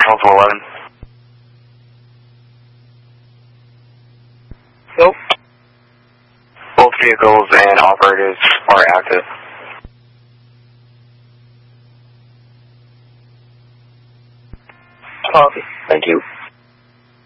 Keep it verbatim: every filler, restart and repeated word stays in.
Control eleven. Nope. Both vehicles and operators are active. Copy. Thank you.